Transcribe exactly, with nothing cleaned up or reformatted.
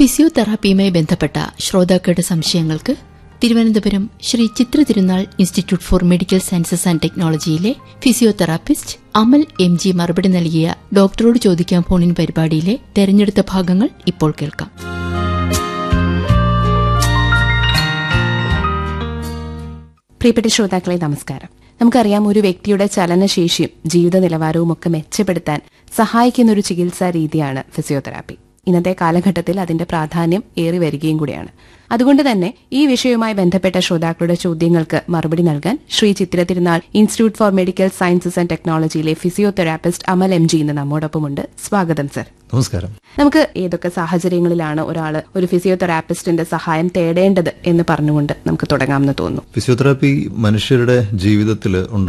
ഫിസിയോതെറാപ്പിയുമായി ബന്ധപ്പെട്ട ശ്രോതാക്കളുടെ സംശയങ്ങൾക്ക് തിരുവനന്തപുരം ശ്രീ ചിത്ര തിരുനാൾ institute four medical sciences and ടെക്നോളജിയിലെ physiotherapist Amal M G മറുപടി നൽകിയ ഡോക്ടറോട് ചോദിക്കാൻ ഫോണിൻ പരിപാടിയിലെ തെരഞ്ഞെടുത്ത ഭാഗങ്ങൾ ഇപ്പോൾ കേൾക്കാം. പ്രിയപ്പെട്ട ശ്രോതാക്കളെ നമസ്കാരം. നമുക്കറിയാം, ഒരു വ്യക്തിയുടെ ചലനശേഷിയും ജീവിത നിലവാരവും ഒക്കെ മെച്ചപ്പെടുത്താൻ സഹായിക്കുന്ന ഒരു ചികിത്സാ രീതിയാണ് ഫിസിയോതെറാപ്പി. ഇന്നത്തെ കാലഘട്ടത്തിൽ അതിന്റെ പ്രാധാന്യം ഏറി വരികയും കൂടിയാണ്. അതുകൊണ്ട് തന്നെ ഈ വിഷയവുമായി ബന്ധപ്പെട്ട ശ്രോതാക്കളുടെ ചോദ്യങ്ങൾക്ക് മറുപടി നൽകാൻ ശ്രീ ചിത്ര തിരുനാൾ institute four medical sciences and ടെക്നോളജിയിലെ physiotherapist Amal M G ഇന്ന് നമ്മോടൊപ്പമുണ്ട്. സ്വാഗതം സർ. നമസ്കാരം. നമുക്ക് ഏതൊക്കെ സാഹചര്യങ്ങളിലാണ് ഒരാൾ ഒരു ഫിസിയോതെറാപ്പിസ്റ്റിന്റെ സഹായം തേടേണ്ടത് എന്ന് പറഞ്ഞുകൊണ്ട് നമുക്ക് തുടങ്ങാമെന്ന് തോന്നുന്നു. ഫിസിയോതെറാപ്പി മനുഷ്യരുടെ ജീവിതത്തിൽ